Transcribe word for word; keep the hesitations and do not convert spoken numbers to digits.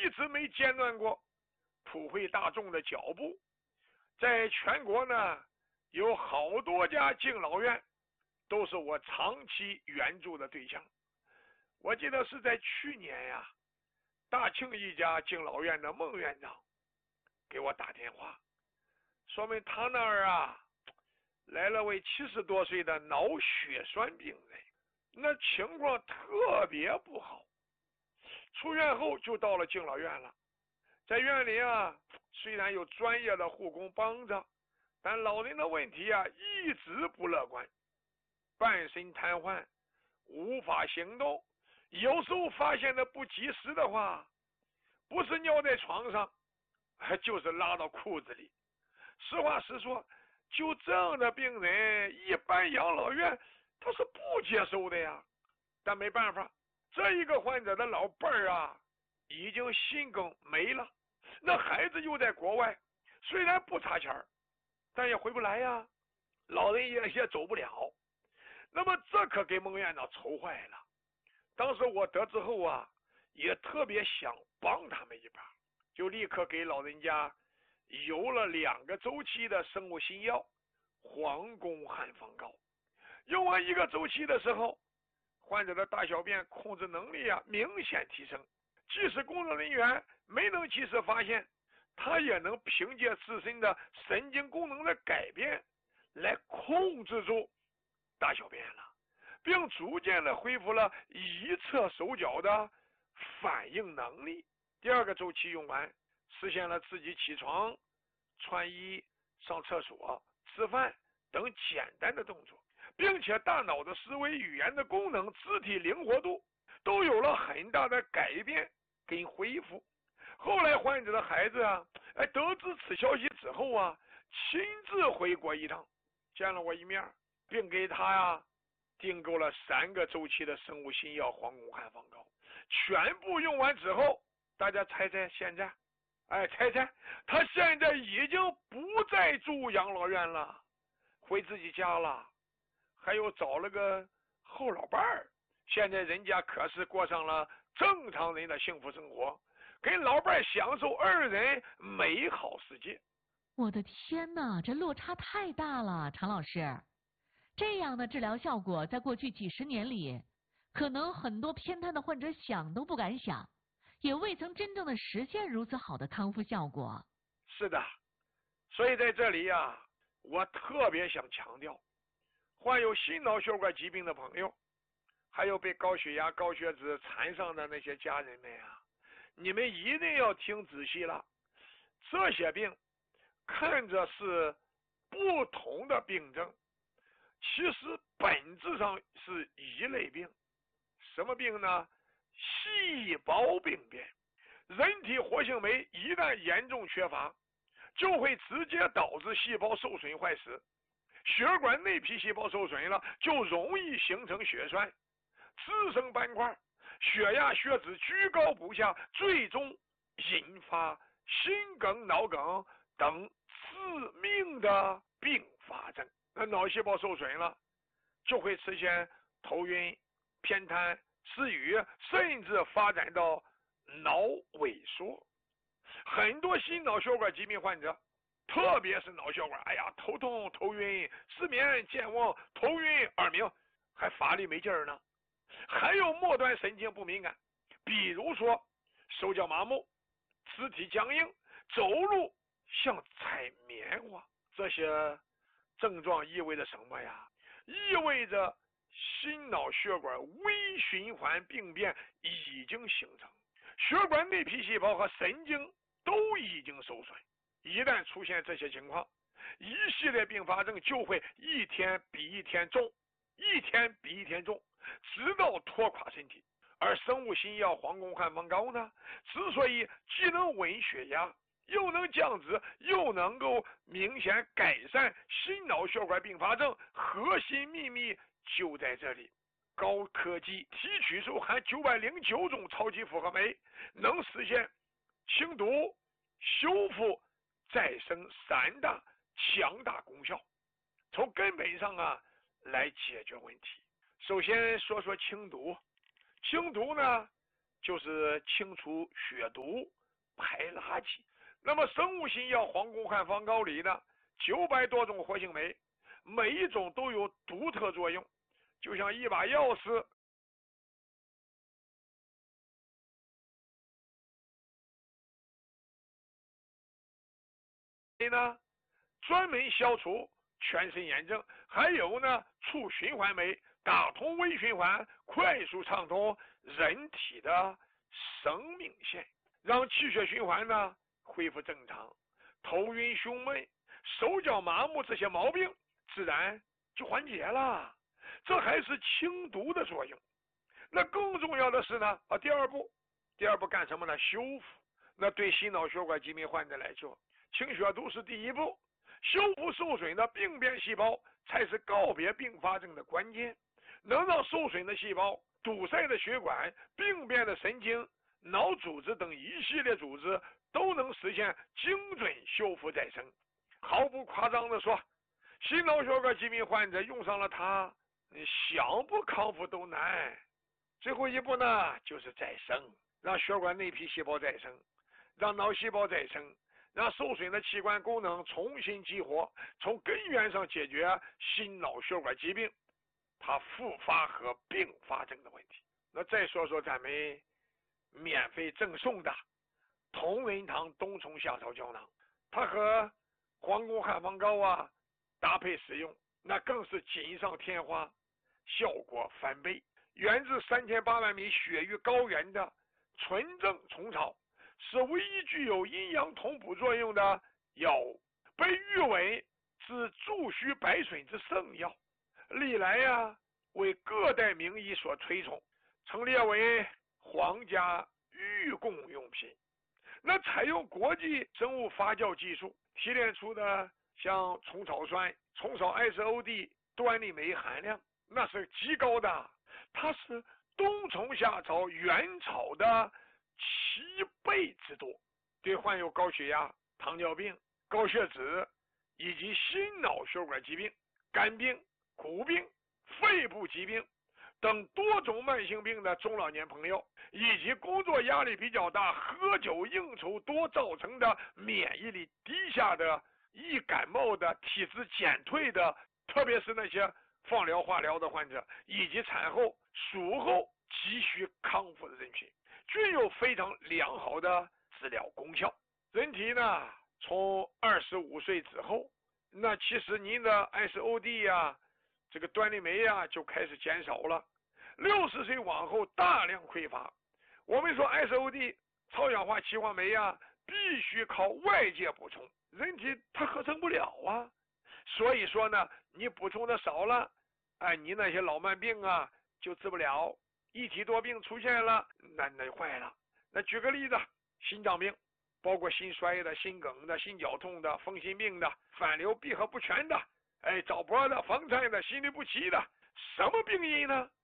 一直没间断过普惠大众的脚步。在全国呢，有好多家敬老院都是我长期援助的对象。我记得是在去年呀，大庆一家敬老院的孟院长给我打电话，说明他那儿啊来了位七十多岁的脑血栓病人，那情况特别不好。出院后就到了敬老院了，在院里啊，虽然有专业的护工帮着，但老人的问题啊一直不乐观，半身瘫痪，无法行动，有时候发现的不及时的话，不是尿在床上，就是拉到裤子里。实话实说，就这样的病人，一般养老院他是不接受的呀。但没办法，这一个患者的老伴儿啊，已经心梗没了，那孩子又在国外，虽然不差钱，但也回不来呀，老人也也走不了。那么这可给孟院长愁坏了。当时我得知后啊，也特别想帮他们一把，就立刻给老人家邮了两个周期的生物新药黄宫汉方膏。用完一个周期的时候，患者的大小便控制能力啊明显提升，即使工作人员没能及时发现，他也能凭借自身的神经功能的改变来控制住大小便了，并逐渐的恢复了一侧手脚的反应能力。第二个周期用完，实现了自己起床、穿衣、上厕所、吃饭等简单的动作，并且大脑的思维、语言的功能、肢体灵活度都有了很大的改变跟恢复。后来患者的孩子啊，哎，得知此消息之后啊，亲自回国一趟，见了我一面，并给他呀、啊、订购了三个周期的生物新药黄宫汉方膏。全部用完之后，大家猜猜现在？哎，猜猜，他现在已经不再住养老院了，回自己家了，还有找了个后老伴儿。现在人家可是过上了正常人的幸福生活，跟老伴儿享受二人美好世界。 我的天哪，这落差太大了，常老师。这样的治疗效果在过去几十年里，可能很多偏瘫的患者想都不敢想，也未曾真正的实现如此好的康复效果。 是的，所以在这里呀、啊，我特别想强调，患有心脑血管疾病的朋友，还有被高血压、高血脂缠上的那些家人们啊，你们一定要听仔细了。这些病看着是不同的病症，其实本质上是一类病。什么病呢？细胞病变。人体活性酶一旦严重缺乏，就会直接导致细胞受损坏死。血管内皮细胞受损了，就容易形成血栓，滋生斑块，血压血脂居高不下，最终引发心梗、脑梗等致命的并发症。那脑细胞受损了，就会出现头晕、偏瘫、失语，甚至发展到脑萎缩。很多心脑血管疾病患者，特别是脑血管，哎呀，头痛、头晕、失眠、健忘、头晕、耳鸣，还乏力没劲儿呢。还有末端神经不敏感，比如说手脚麻木、肢体僵硬、走路像踩棉花。这些症状意味着什么呀？意味着心脑血管微循环病变已经形成，血管内皮细胞和神经都已经受损。一旦出现这些情况，一系列并发症就会一天比一天重，一天比一天重，直到拖垮身体。而生物新药黄宫汉方膏呢，之所以既能稳血压，又能降脂，又能够明显改善心脑血管并发症，核心秘密就在这里。高科技提取出含九百零九种超级复合酶，能实现清毒、修复、再生三大强大功效，从根本上啊来解决问题。首先说说清毒。清毒呢， 就是清除血毒、排垃圾。那么生物性药黄公汉方膏里呢，九百多种活性酶，每一种都有独特作用，就像一把钥匙。呢，专门消除全身炎症，还有呢，促循环酶，打通微循环，快速畅通人体的生命线，让气血循环呢恢复正常，头晕胸闷、手脚麻木这些毛病自然就缓解了。这还是清毒的作用。那更重要的是呢，啊，第二步，第二步干什么呢？修复。那对心脑血管疾病患者来说，清血毒是第一步，修复受损的病变细胞才是告别并发症的关键。能让受损的细胞、堵塞的血管、病变的神经、脑组织等一系列组织都能实现精准修复再生。毫不夸张地说，心脑血管疾病患者用上了它，想不康复都难。最后一步呢，就是再生，让血管内皮细胞再生，让脑细胞再生，让受损的器官功能重新激活，从根源上解决心脑血管疾病它复发和并发症的问题。那再说说咱们免费赠送的同仁堂冬虫夏草胶囊，它和黄公汉方膏啊搭配使用，那更是锦上添花，效果翻倍。源自三千八百米雪域高原的纯正虫草，是唯一具有阴阳同补作用的药物，被誉为是助虚百损之圣药。历来呀、啊，为各代名医所推崇，曾列为皇家御贡用品。那采用国际生物发酵技术提炼出的，像虫草酸、虫草 S O D 端粒酶含量，那是极高的，它是冬虫夏草原草的七倍之多，对患有高血压、糖尿病、高血脂以及心脑血管疾病、肝病、骨病、肺部疾病等多种慢性病的中老年朋友，以及工作压力比较大、喝酒应酬多造成的免疫力低下的、易感冒的、体质减退的，特别是那些放疗化疗的患者，以及产后术后急需康复的人群，均有非常良好的治疗功效。人体呢，从二十五岁之后，那其实您的 S O D 呀、啊、这个端粒酶呀就开始减少了。六十岁往后大量匮乏，我们说 S O D 超氧化歧化酶呀必须靠外界补充，人体它合成不了啊。所以说呢，你补充的少了，哎，你那些老慢病啊就治不了，一体多病出现了，那那坏了。那举个例子，心脏病，包括心衰的、心梗的、心绞痛的、风心病的、反流闭合不全的，哎，早搏的、房颤的、心律不齐的，什么病因呢？